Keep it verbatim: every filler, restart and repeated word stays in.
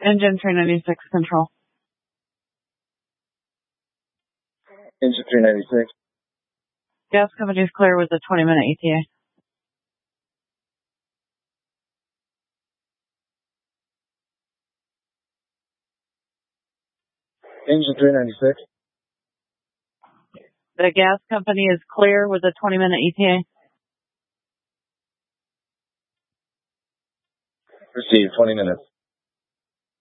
Engine three ninety-six control. Engine three ninety-six. Gas company is clear with a twenty minute E T A. Engine three ninety-six. The gas company is clear with a twenty minute E T A. Received, twenty minutes.